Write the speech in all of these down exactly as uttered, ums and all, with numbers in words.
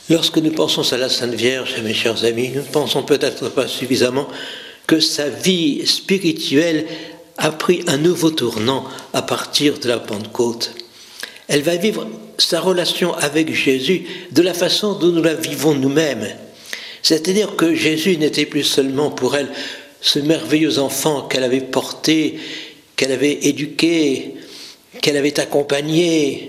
Lorsque nous pensons à la Sainte Vierge, mes chers amis, nous ne pensons peut-être pas suffisamment que sa vie spirituelle a pris un nouveau tournant à partir de la Pentecôte. Elle va vivre sa relation avec Jésus de la façon dont nous la vivons nous-mêmes. C'est-à-dire que Jésus n'était plus seulement pour elle ce merveilleux enfant qu'elle avait porté, qu'elle avait éduqué, qu'elle avait accompagné,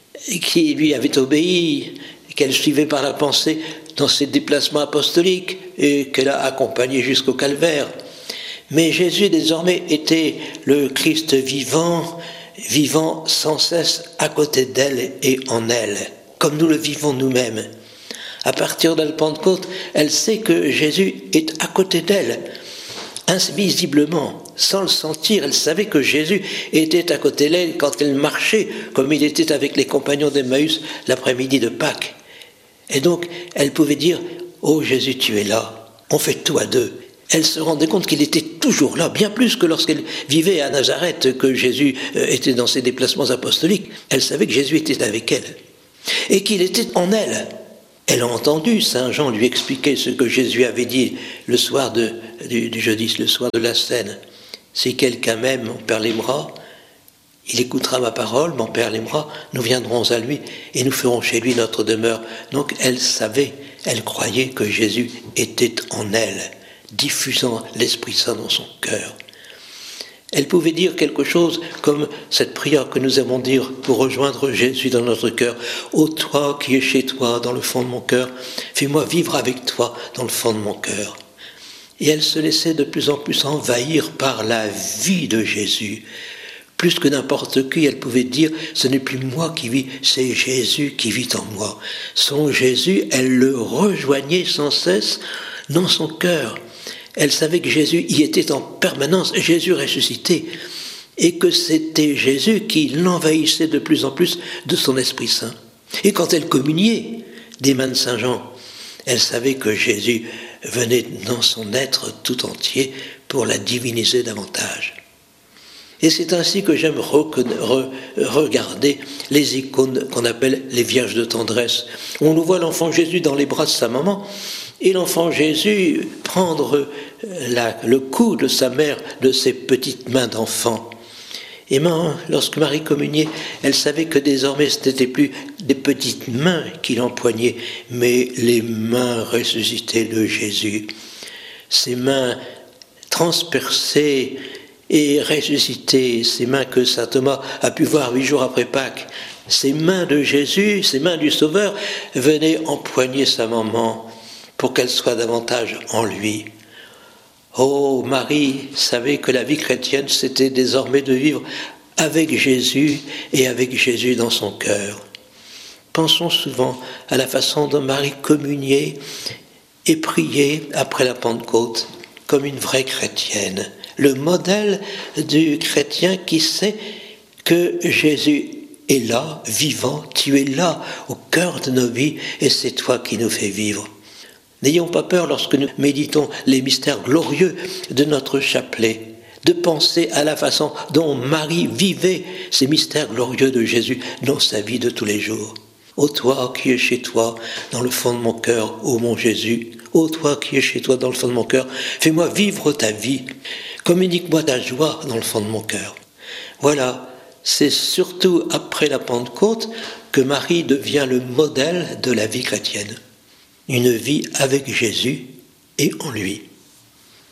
qui lui avait obéi, qu'elle suivait par la pensée dans ses déplacements apostoliques et qu'elle a accompagné jusqu'au calvaire. Mais Jésus désormais était le Christ vivant, vivant sans cesse à côté d'elle et en elle, comme nous le vivons nous-mêmes. À partir de la Pentecôte, elle sait que Jésus est à côté d'elle, invisiblement, sans le sentir. Elle savait que Jésus était à côté d'elle quand elle marchait, comme il était avec les compagnons d'Emmaüs l'après-midi de Pâques. Et donc, elle pouvait dire « Oh Jésus, tu es là, on fait tout à deux ». Elle se rendait compte qu'il était toujours là, bien plus que lorsqu'elle vivait à Nazareth, que Jésus était dans ses déplacements apostoliques. Elle savait que Jésus était avec elle et qu'il était en elle. Elle a entendu Saint Jean lui expliquer ce que Jésus avait dit le soir de, du, du jeudi, le soir de la scène. « Si quelqu'un m'aime, mon Père l'aimera, il écoutera ma parole, mon Père l'aimera, nous viendrons à lui et nous ferons chez lui notre demeure. » Donc elle savait, elle croyait que Jésus était en elle, diffusant l'Esprit Saint dans son cœur. Elle pouvait dire quelque chose comme cette prière que nous aimons dire pour rejoindre Jésus dans notre cœur. « Ô toi qui es chez toi dans le fond de mon cœur, fais-moi vivre avec toi dans le fond de mon cœur. » Et elle se laissait de plus en plus envahir par la vie de Jésus. Plus que n'importe qui, elle pouvait dire « Ce n'est plus moi qui vis, c'est Jésus qui vit en moi. » Son Jésus, elle le rejoignait sans cesse dans son cœur. Elle savait que Jésus y était en permanence, Jésus ressuscité, et que c'était Jésus qui l'envahissait de plus en plus de son Esprit Saint. Et quand elle communiait des mains de Saint Jean, elle savait que Jésus venait dans son être tout entier pour la diviniser davantage. Et c'est ainsi que j'aime re- regarder les icônes qu'on appelle les Vierges de tendresse. On nous voit l'enfant Jésus dans les bras de sa maman, et l'enfant Jésus prendre la, le cou de sa mère de ses petites mains d'enfant. Et ben, lorsque Marie communiait, elle savait que désormais ce n'était plus des petites mains qui l'empoignaient, mais les mains ressuscitées de Jésus. Ces mains transpercées et ressuscitées, ces mains que saint Thomas a pu voir huit jours après Pâques, ces mains de Jésus, ces mains du Sauveur venaient empoigner sa maman pour qu'elle soit davantage en lui. Oh, Marie savait que la vie chrétienne, c'était désormais de vivre avec Jésus et avec Jésus dans son cœur. Pensons souvent à la façon dont Marie communiait et priait après la Pentecôte comme une vraie chrétienne. Le modèle du chrétien qui sait que Jésus est là, vivant, tu es là, au cœur de nos vies, et c'est toi qui nous fais vivre. N'ayons pas peur lorsque nous méditons les mystères glorieux de notre chapelet, de penser à la façon dont Marie vivait ces mystères glorieux de Jésus dans sa vie de tous les jours. Ô toi qui es chez toi, dans le fond de mon cœur, ô mon Jésus, ô toi qui es chez toi dans le fond de mon cœur, fais-moi vivre ta vie, communique-moi ta joie dans le fond de mon cœur. Voilà, c'est surtout après la Pentecôte que Marie devient le modèle de la vie chrétienne. Une vie avec Jésus et en lui.